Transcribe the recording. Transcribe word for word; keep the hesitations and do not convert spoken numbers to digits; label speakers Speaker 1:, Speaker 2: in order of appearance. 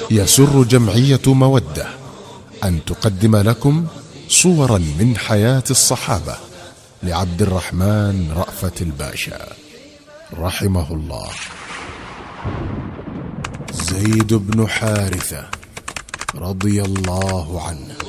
Speaker 1: يسر جمعية مودة أن تقدم لكم صورا من حياة الصحابة لعبد الرحمن رأفت الباشا رحمه الله. زيد بن حارثة رضي الله عنه.